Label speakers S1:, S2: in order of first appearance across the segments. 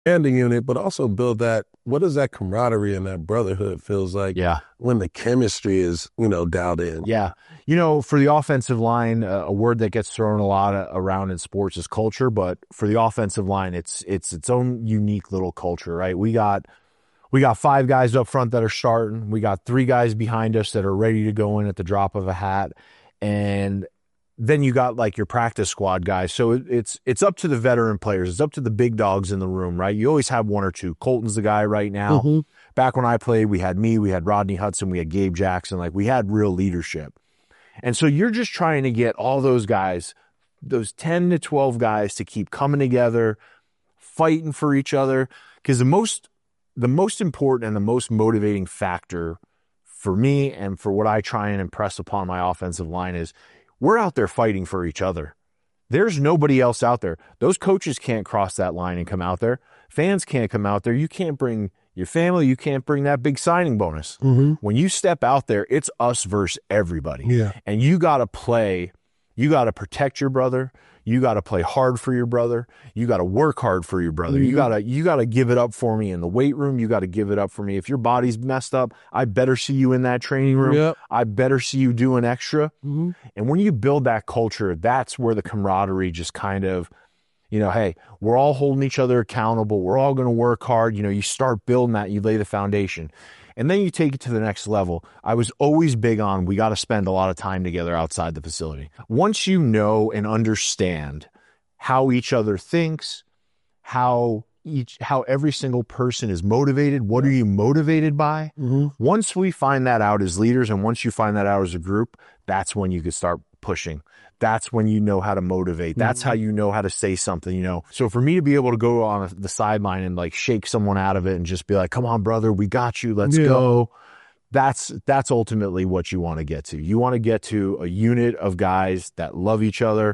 S1: the unit, but also build that, what is that camaraderie and that brotherhood feels like when the chemistry is, dialed in.
S2: Yeah. For the offensive line, a word that gets thrown a lot around in sports is culture, but for the offensive line, it's its own unique little culture, right? We got 5 guys up front that are starting. We got 3 guys behind us that are ready to go in at the drop of a hat. And then you got like your practice squad guys. So it's up to the veteran players. It's up to the big dogs in the room, right? You always have 1 or 2. Colton's the guy right now. Mm-hmm. Back when I played, we had me, we had Rodney Hudson, we had Gabe Jackson. Like, we had real leadership. And so you're just trying to get all those guys, those 10 to 12 guys, to keep coming together, fighting for each other. Because the most important and the most motivating factor for me and for what I try and impress upon my offensive line is we're out there fighting for each other. There's nobody else out there. Those coaches can't cross that line and come out there. Fans can't come out there. You can't bring your family. You can't bring that big signing bonus. Mm-hmm. When you step out there, it's us versus everybody. Yeah. And you got to play. You got to protect your brother. You got to play hard for your brother. You got to work hard for your brother. Mm-hmm. You got to give it up for me in the weight room. You got to give it up for me. If your body's messed up, I better see you in that training room. Yep. I better see you doing extra. Mm-hmm. And when you build that culture, that's where the camaraderie just kind of, hey, we're all holding each other accountable. We're all going to work hard. You start building that. You lay the foundation. And then you take it to the next level. I was always big on, we got to spend a lot of time together outside the facility. Once you know and understand how each other thinks, how every single person is motivated, what are you motivated by? Mm-hmm. Once we find that out as leaders, and once you find that out as a group, that's when you can start pushing. That's when you know how to motivate. That's how you know how to say something, So for me to be able to go on the sideline and like shake someone out of it and just be like, come on, brother, we got you. Let's go. That's ultimately what you want to get to. You want to get to a unit of guys that love each other.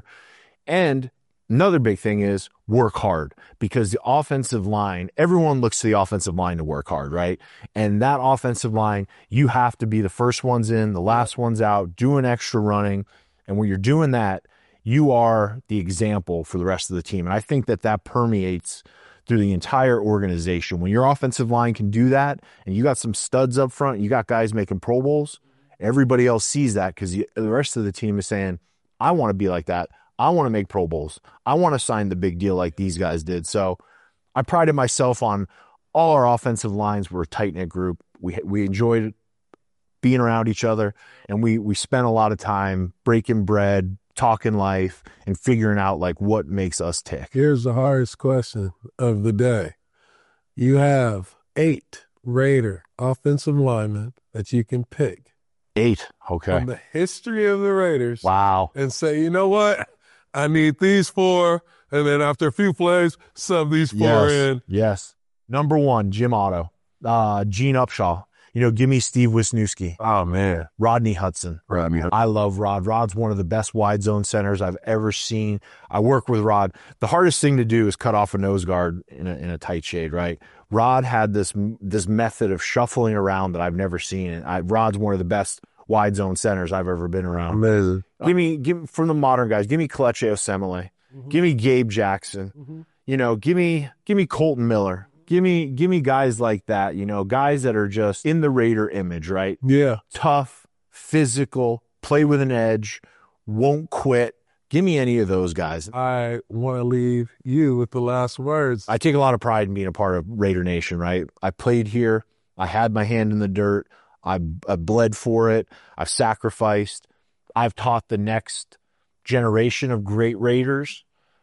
S2: And another big thing is work hard, because the offensive line, everyone looks to the offensive line to work hard, right? And that offensive line, you have to be the first ones in, the last ones out, doing extra running. And when you're doing that, you are the example for the rest of the team. And I think that permeates through the entire organization. When your offensive line can do that, and you got some studs up front, you got guys making Pro Bowls, everybody else sees that, because the rest of the team is saying, I want to be like that. I want to make Pro Bowls. I want to sign the big deal like these guys did. So I prided myself on all our offensive lines were a tight-knit group. We enjoyed being around each other, and we spent a lot of time breaking bread, talking life, and figuring out like what makes us tick.
S1: Here's the hardest question of the day. You have 8 Raider offensive linemen that you can pick.
S2: 8, okay.
S1: From the history of the Raiders.
S2: Wow.
S1: And say, you know what? I need these 4, and then after a few plays, sub these 4 in.
S2: Yes. Number 1, Jim Otto. Gene Upshaw. Give me Steve Wisniewski.
S1: Oh, man.
S2: Rodney Hudson. I love Rod. Rod's one of the best wide zone centers I've ever seen. I work with Rod. The hardest thing to do is cut off a nose guard in a tight shade, right? Rod had this method of shuffling around that I've never seen. Rod's one of the best wide zone centers I've ever been around.
S1: Amazing.
S2: Give me from the modern guys, give me Kelechi Osemele. Mm-hmm. Give me Gabe Jackson. Mm-hmm. Give me Colton Miller. Give me guys like that, guys that are just in the Raider image, right?
S1: Yeah.
S2: Tough, physical, play with an edge, won't quit. Give me any of those guys.
S1: I want to leave you with the last words.
S2: I take a lot of pride in being a part of Raider Nation, right? I played here. I had my hand in the dirt. I bled for it. I've sacrificed. I've taught the next generation of great Raiders.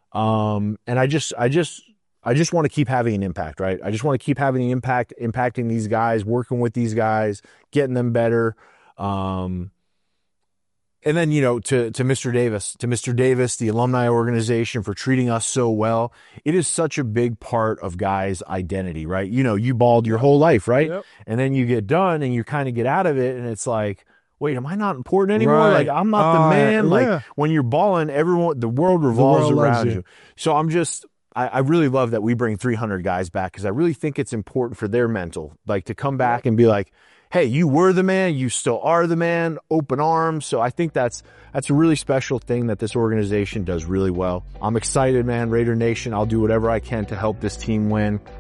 S2: And I just want to keep having an impact, right? I just want to keep having an impact, impacting these guys, working with these guys, getting them better. And then, to Mr. Davis, the alumni organization, for treating us so well. It is such a big part of guys' identity, right? You balled your whole life, right? Yep. And then you get done and you kind of get out of it, and it's like, wait, am I not important anymore?
S1: Right.
S2: Like, I'm not the man. Like, when you're balling, the world revolves around you. So I really love that we bring 300 guys back, because I really think it's important for their mental, like, to come back and be like, hey, you were the man, you still are the man, open arms. So I think that's a really special thing that this organization does really well. I'm excited, man. Raider Nation, I'll do whatever I can to help this team win.